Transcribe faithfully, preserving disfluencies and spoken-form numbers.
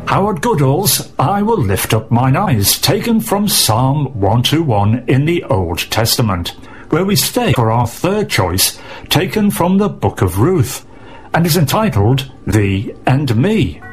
Howard Goodall's I Will Lift Up Mine Eyes, taken from Psalm one twenty-one in the Old Testament, where we stay for our third choice, taken from the Book of Ruth, and is entitled Thee and Me.